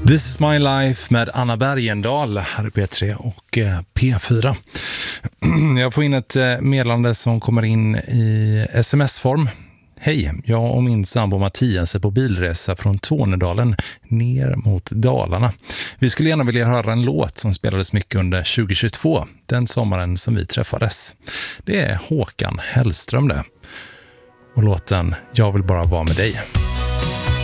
This is my life med Anna Bergendahl här i P3 och P4. Jag får in ett meddelande som kommer in i sms-form. Hej, jag och min sambo Mattias är på bilresa från Tornedalen ner mot Dalarna. Vi skulle gärna vilja höra en låt som spelades mycket under 2022, den sommaren som vi träffades. Det är Håkan Hellström det. Och låten Jag vill bara vara med dig.